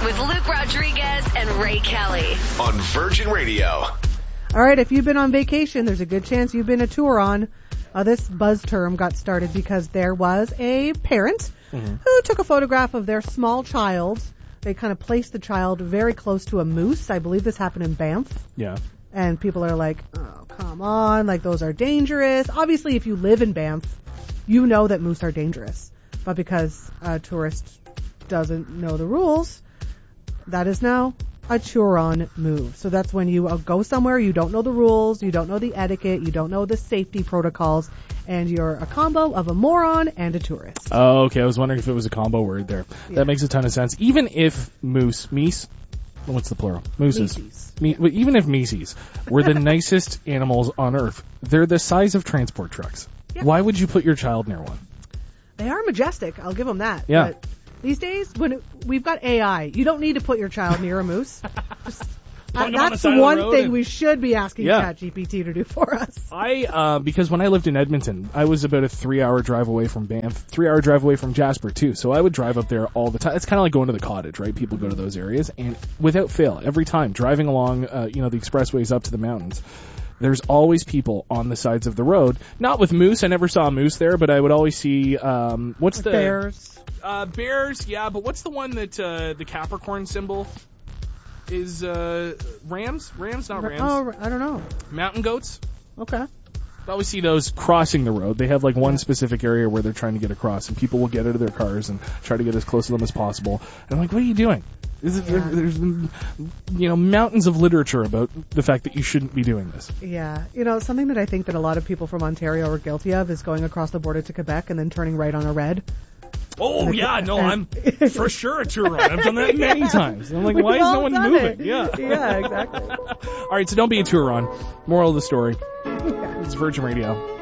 with Luke Rodriguez and Ray Kelly on Virgin Radio. All right, if you've been on vacation, there's a good chance you've been a Turon. This buzz term got started because there was a parent who took a photograph of their small child. They kind of placed the child very close to a moose. I believe this happened in Banff. Yeah. And people are like, oh, come on, like those are dangerous. Obviously, if you live in Banff, you know that moose are dangerous. But because a tourist doesn't know the rules, that is now a Turon move. So that's when you go somewhere, you don't know the rules, you don't know the etiquette, you don't know the safety protocols, and you're a combo of a moron and a tourist. Oh, okay. I was wondering if it was a combo word there. Yeah. That makes a ton of sense. Even if meese, what's the plural? Mooses. Even if meeses were the nicest animals on earth, they're the size of transport trucks. Yeah. Why would you put your child near one? They are majestic. I'll give them that. Yeah. But these days, when we've got AI, you don't need to put your child near a moose. That's the one thing we should be asking ChatGPT to do for us. Because when I lived in Edmonton, I was about a 3-hour drive away from Banff, 3-hour drive away from Jasper too. So I would drive up there all the time. It's kind of like going to the cottage, right? People go to those areas, and without fail, every time driving along, the expressways up to the mountains, there's always people on the sides of the road. Not with moose. I never saw a moose there, but I would always see bears. Bears, yeah, but what's the one that the Capricorn symbol is? Rams? Rams, not rams. Oh, I don't know. Mountain goats? Okay. I always see those crossing the road. They have like one specific area where they're trying to get across, and people will get out of their cars and try to get as close to them as possible. And I'm like, what are you doing? There's mountains of literature about the fact that you shouldn't be doing this. Yeah. Something that I think that a lot of people from Ontario are guilty of is going across the border to Quebec and then turning right on a red. Oh, yeah, no, I'm for sure a Turon. I've done that many times. I'm like, why is no one moving? Yeah, exactly. All right, so don't be a Turon. Moral of the story. It's Virgin Radio.